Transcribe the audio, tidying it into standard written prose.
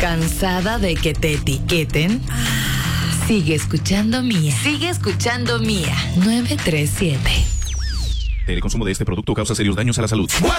¿Cansada de que te etiqueten? Sigue escuchando Mía. Sigue escuchando Mía. 937. El consumo de este producto causa serios daños a la salud.